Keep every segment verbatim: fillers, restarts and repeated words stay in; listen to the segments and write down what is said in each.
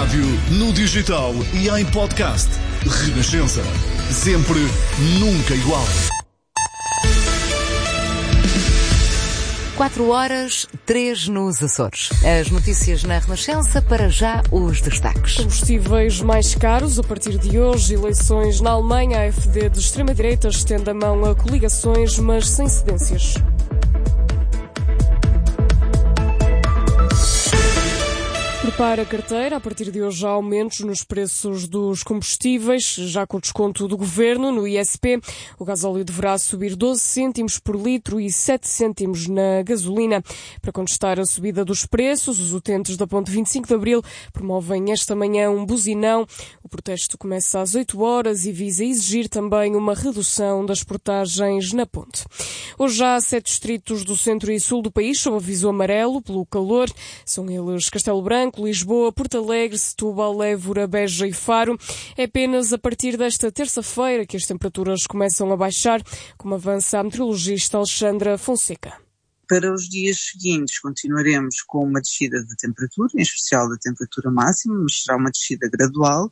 rádio, no digital e em podcast. Renascença. Sempre, nunca igual. quatro horas, três nos Açores. As notícias na Renascença, para já os destaques. Combustíveis mais caros a partir de hoje. Eleições na Alemanha. A AfD de extrema-direita estende a mão a coligações, mas sem cedências. Prepara a carteira. A partir de hoje há aumentos nos preços dos combustíveis, já com o desconto do Governo no I S P. O gasóleo deverá subir doze cêntimos por litro e sete cêntimos na gasolina. Para contestar a subida dos preços, os utentes da Ponte vinte e cinco de Abril promovem esta manhã um buzinão. O protesto começa às oito horas e visa exigir também uma redução das portagens na ponte. Hoje há sete distritos do centro e sul do país sob aviso amarelo pelo calor. São eles Castelo Branco, Lisboa, Porto Alegre, Setúbal, Évora, Beja e Faro. É apenas a partir desta terça-feira que as temperaturas começam a baixar, como avança a meteorologista Alexandra Fonseca. Para os dias seguintes continuaremos com uma descida da temperatura, em especial da temperatura máxima, mas será uma descida gradual.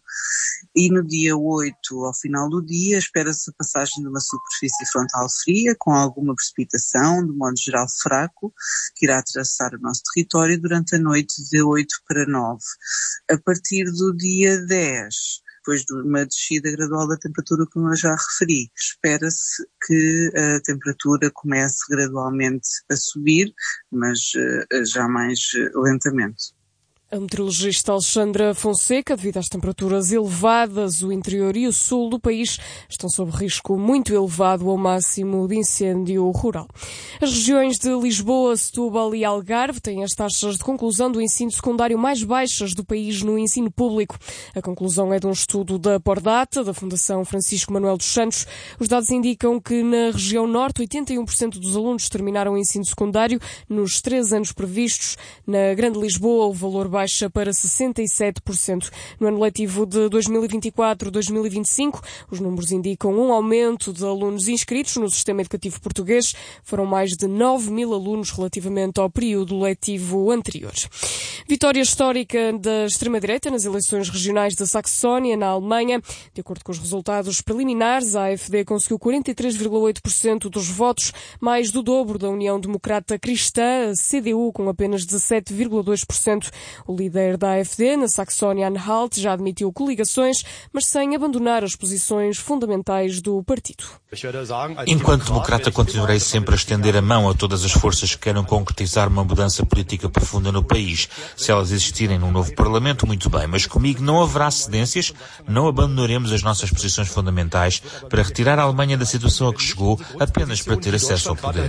E no dia oito, ao final do dia, espera-se a passagem de uma superfície frontal fria, com alguma precipitação, de modo geral fraco, que irá atravessar o nosso território durante a noite de oito para nove. A partir do dia dez, depois de uma descida gradual da temperatura, como eu já referi, espera-se que a temperatura comece gradualmente a subir, mas uh, já mais uh, lentamente. A meteorologista Alexandra Fonseca, devido às temperaturas elevadas, o interior e o sul do país estão sob risco muito elevado ao máximo de incêndio rural. As regiões de Lisboa, Setúbal e Algarve têm as taxas de conclusão do ensino secundário mais baixas do país no ensino público. A conclusão é de um estudo da Pordata, da Fundação Francisco Manuel dos Santos. Os dados indicam que na região norte, oitenta e um por cento dos alunos terminaram o ensino secundário nos três anos previstos. Na Grande Lisboa, o valor baixo baixa para sessenta e sete por cento. No ano letivo de dois mil e vinte e quatro a dois mil e vinte e cinco, os números indicam um aumento de alunos inscritos no sistema educativo português. Foram mais de nove mil alunos relativamente ao período letivo anterior. Vitória histórica da extrema-direita nas eleições regionais da Saxónia, na Alemanha. De acordo com os resultados preliminares, a AfD conseguiu quarenta e três vírgula oito por cento dos votos, mais do dobro da União Democrata Cristã, a C D U, com apenas dezassete vírgula dois por cento. O líder da AfD, na Saxónia-Anhalt, já admitiu coligações, mas sem abandonar as posições fundamentais do partido. Enquanto democrata, continuarei sempre a estender a mão a todas as forças que queiram concretizar uma mudança política profunda no país. Se elas existirem num novo Parlamento, muito bem, mas comigo não haverá cedências, não abandonaremos as nossas posições fundamentais para retirar a Alemanha da situação a que chegou apenas para ter acesso ao poder.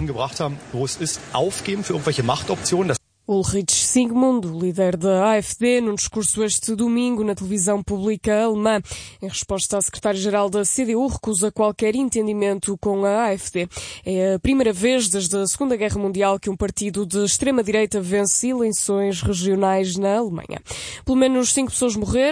Ulrich Zingmund, líder da AfD, num discurso este domingo na televisão pública alemã. Em resposta, a secretária-geral da C D U recusa qualquer entendimento com a AfD. É a primeira vez desde a Segunda Guerra Mundial que um partido de extrema-direita vence eleições regionais na Alemanha. Pelo menos cinco pessoas morreram